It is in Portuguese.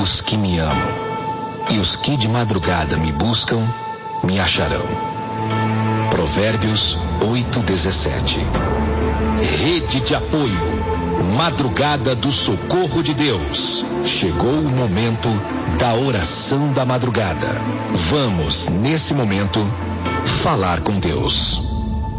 os que me amam, e os que de madrugada me buscam, me acharão. Provérbios 8:17. Rede de apoio. Madrugada do Socorro de Deus. Chegou o momento da oração da madrugada. Vamos, nesse momento, falar com Deus.